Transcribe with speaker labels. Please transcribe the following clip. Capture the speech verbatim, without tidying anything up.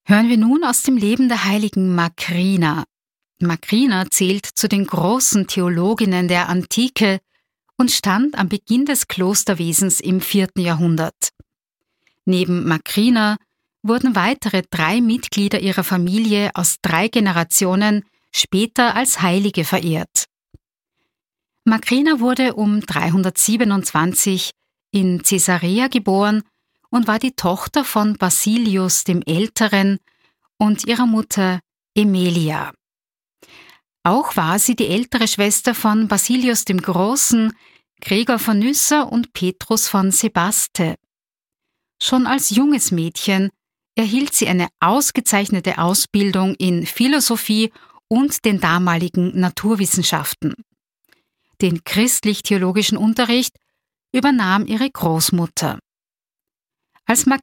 Speaker 1: Hören wir nun aus dem Leben der heiligen Makrina. Makrina zählt zu den großen Theologinnen der Antike und stand am Beginn des Klosterwesens im vierten Jahrhundert. Neben Makrina wurden weitere drei Mitglieder ihrer Familie aus drei Generationen später als Heilige verehrt. Makrina wurde um dreihundertsiebenundzwanzig in Caesarea geboren und war die Tochter von Basilius dem Älteren und ihrer Mutter Aemilia. Auch war sie die ältere Schwester von Basilius dem Großen, Gregor von Nyssa und Petrus von Sebaste. Schon als junges Mädchen erhielt sie eine ausgezeichnete Ausbildung in Philosophie und den damaligen Naturwissenschaften. Den christlich-theologischen Unterricht übernahm ihre Großmutter. Als